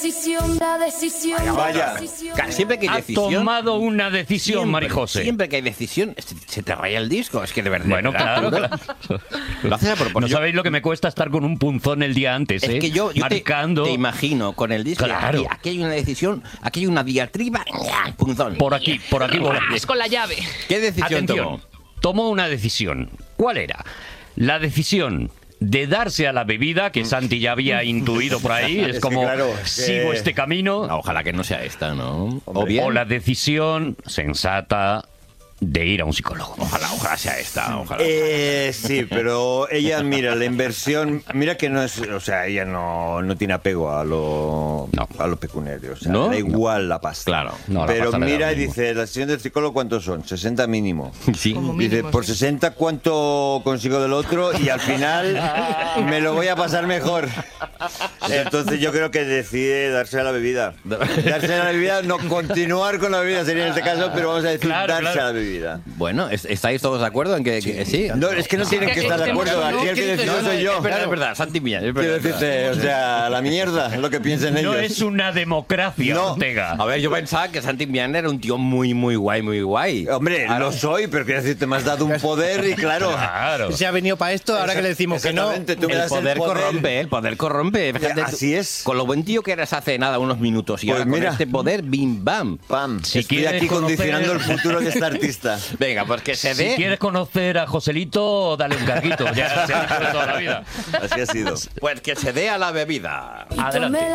decisión, la decisión. Vaya. Siempre que hay Ha decisión... tomado una decisión, Marijose. Siempre que hay decisión, se te raya el disco. Es que de verdad. Bueno, claro. Lo haces a propósito. No sabéis lo que me cuesta estar con un punzón el día antes, Es que yo marcando. te imagino con el disco. Claro. Aquí hay una decisión, aquí hay una diatriba, punzón. Por aquí voy. Es con la llave. ¿Qué decisión tomó? Tomó una decisión. ¿Cuál era? La decisión de darse a la bebida, que Santi ya había intuido por ahí. Es como, que claro, sigo este camino. No, ojalá que no sea esta, ¿no? O la decisión sensata de ir a un psicólogo. Ojalá sea esta, ojalá. Sí, pero ella, mira, la inversión, mira que no es, o sea, ella no tiene apego a lo pecuniario, o sea, ¿No? da igual la pasta. Claro. No, la pero pasta le da mira, lo y mismo. dice, la sesión del psicólogo, ¿cuántos son? 60 mínimo. Sí. Como Dice, mínimo, por sí. 60, ¿cuánto consigo del otro? Y al final me lo voy a pasar mejor. Entonces yo creo que decide darse a la bebida. Darse a la bebida, no continuar con la bebida sería en este caso, pero vamos a decir darse a la bebida. Bueno, ¿estáis todos de acuerdo en que sí? No, es que no tienen que estar de acuerdo. Aquí el que decide soy yo. Es verdad, Santi Millán. Es Quiero verdad. decirte, o sea, la mierda, lo que piensen ellos. No es una democracia, No. Ortega. A ver, yo pensaba que Santi Millán era un tío muy guay. Hombre, lo soy, pero quiero decirte, me has dado un poder y claro. Claro. Se ha venido para esto, ahora que le decimos que no. Exactamente, tú me El das poder corrompe, el poder corrompe. Fíjate, Así es. Con lo buen tío que eras hace nada, unos minutos. Y Pues ahora mira. con este poder, bim, bam. Pam, Si estoy quieres aquí condicionando el conocer- futuro de este artista. Venga, pues que se Si dé. quieres conocer a Joselito, dale un carguito. Ya se ha dicho de toda la vida. Así ha sido. Pues que se dé a la bebida. Adelante.